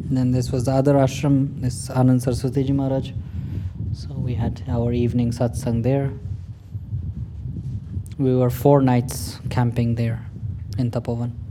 Then this was the other ashram, this Anand Saraswati Ji Maharaj. So we had our evening satsang there. We were 4 nights camping there in Tapovan.